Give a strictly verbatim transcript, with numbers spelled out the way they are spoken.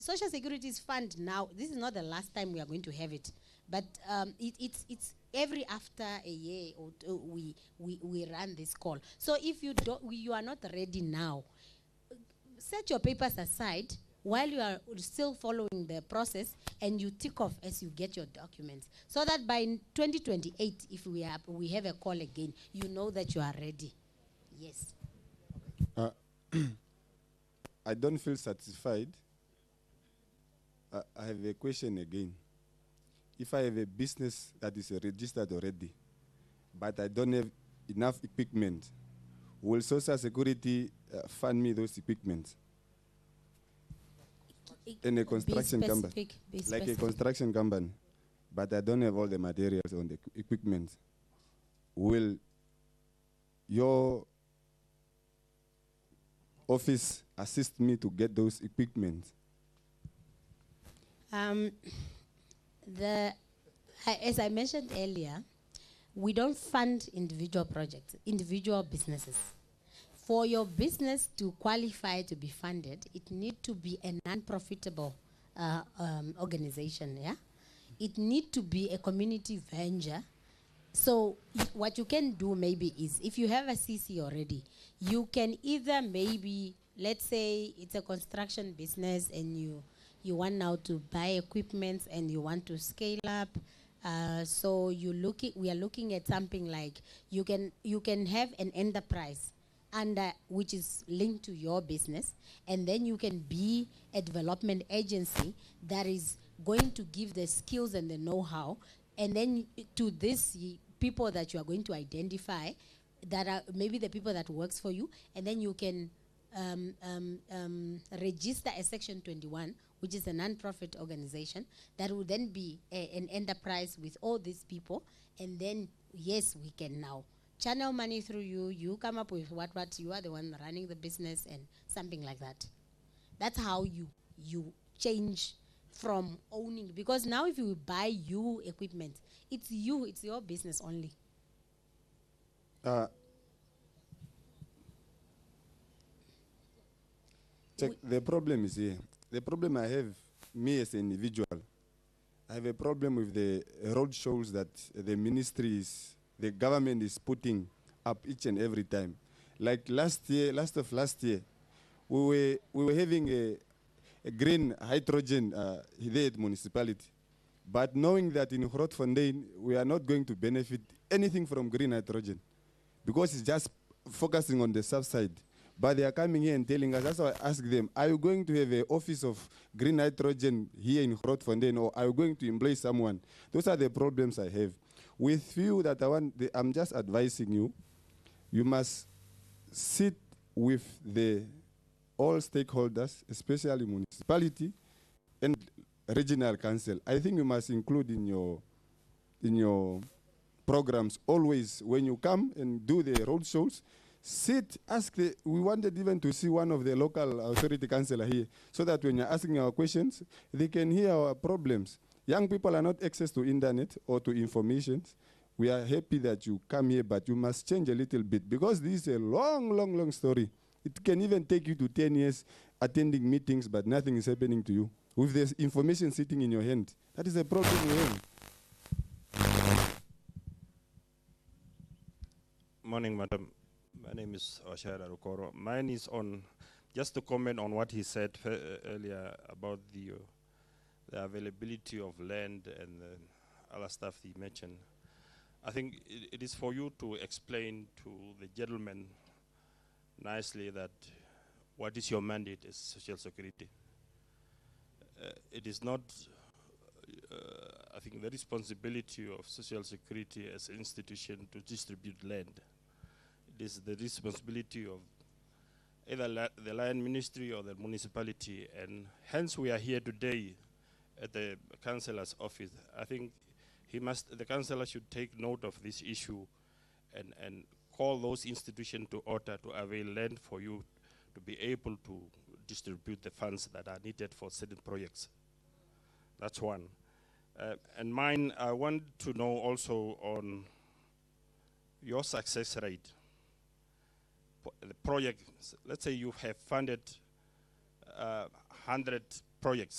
Social Security's fund now, this is not the last time we are going to have it, but um, it, it's, it's every after a year or two, we, we, we run this call. So if you, don't, you are not ready now, set your papers aside while you are still following the process, and you tick off as you get your documents, so that by twenty twenty-eight, if we have, we have a call again, you know that you are ready. Yes. Uh, I don't feel satisfied. Uh, I have a question again. If I have a business that is registered already, but I don't have enough equipment, will Social Security uh, fund me those equipment? In a construction company, like a construction company, but I don't have all the materials on the equipment. Will your office assist me to get those equipment? Um, the, uh, as I mentioned earlier, we don't fund individual projects, individual businesses. For your business to qualify to be funded, it needs to be a non-profitable uh, um, organization, yeah? It needs to be a community venture. So what you can do maybe is, if you have a C C already, you can either maybe, let's say it's a construction business and you, you want now to buy equipment and you want to scale up. Uh, so you look at, we are looking at something like, you can, you can have an enterprise under which is linked to your business, and then you can be a development agency that is going to give the skills and the know-how, and then to these people that you are going to identify, that are maybe the people that works for you, and then you can um, um, um, register a Section twenty-one, which is a non-profit organization, that will then be a, an enterprise with all these people, and then, yes, we can now channel money through you, you come up with what, what, you are the one running the business and something like that. That's how you, you change from owning, because now if you buy you equipment, it's you, it's your business only. Uh, check, the problem is here. The problem I have, me as an individual, I have a problem with the road shows that the ministry is, the government is putting up each and every time. Like last year, last of last year, we were, we were having a, a green hydrogen uh, there at municipality. But knowing that in Grootfontein, we are not going to benefit anything from green hydrogen, because it's just focusing on the south side. But they are coming here and telling us, that's why I ask them, are you going to have an office of green hydrogen here in Grootfontein, or are you going to employ someone? Those are the problems I have. With you that I want, the, I'm just advising you, you must sit with the all stakeholders, especially municipality and regional council. I think you must include in your, in your programs always, when you come and do the road shows, sit, ask the, we wanted even to see one of the local authority councillor here, so that when you're asking our questions, they can hear our problems. Young people are not access to internet or to information. We are happy that you come here, but you must change a little bit, because this is a long, long, long story. It can even take you to ten years attending meetings, but nothing is happening to you. With this information sitting in your hand, that is a problem we have. Morning, madam. My name is Oshara Rukoro. Mine is on, just to comment on what he said uh, earlier about the, uh, the availability of land and uh, other stuff he mentioned. I think it, it is for you to explain to the gentleman nicely that what is your mandate as Social Security. Uh, it is not, uh, I think, the responsibility of Social Security as an institution to distribute land. It is the responsibility of either la the land ministry or the municipality, and hence we are here today at the councillor's office. I think he must, the councillor should take note of this issue and, and call those institutions to order to avail land for you to be able to distribute the funds that are needed for certain projects. That's one. Uh, and mine, I want to know also on your success rate. The project, let's say you have funded uh, one hundred projects